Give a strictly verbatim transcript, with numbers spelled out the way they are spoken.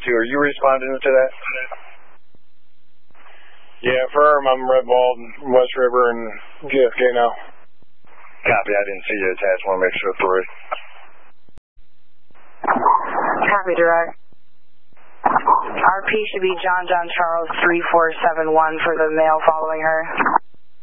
two. Are you responding to that? Yeah, firm. I'm Red Bald, West River, and J F K now. Copy. I didn't see you attached. Want to make sure three. Copy, direct. R P should be John John Charles three four seven one for the male following her.